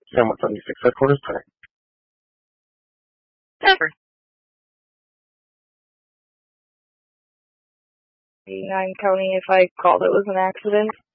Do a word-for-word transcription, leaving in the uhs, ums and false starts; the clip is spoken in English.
Sam one seventy-six headquarters, connect. Never. Nine County, if I called it was an accident.